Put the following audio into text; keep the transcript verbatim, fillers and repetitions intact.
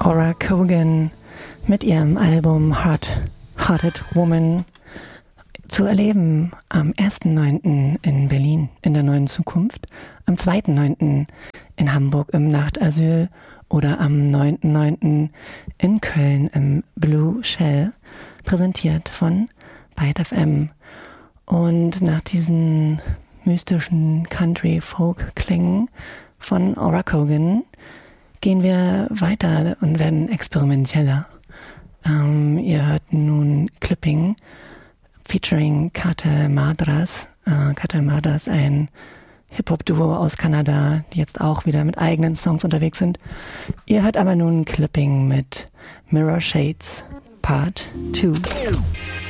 Aura Kogan mit ihrem Album Hard Hearted Woman zu erleben am ersten neunten in Berlin in der Neuen Zukunft, am zweiten neunten in Hamburg im Nachtasyl oder am neunten neunten in Köln im Blue Shell, präsentiert von Byte F M. Und nach diesen mystischen Country-Folk-Klängen von Aura Kogan gehen wir weiter und werden experimenteller. Ähm, ihr hört nun Clipping featuring Cartel Madras. Äh, Cartel Madras, ein Hip-Hop-Duo aus Kanada, die jetzt auch wieder mit eigenen Songs unterwegs sind. Ihr hört aber nun Clipping mit Mirror Shades Part zwei.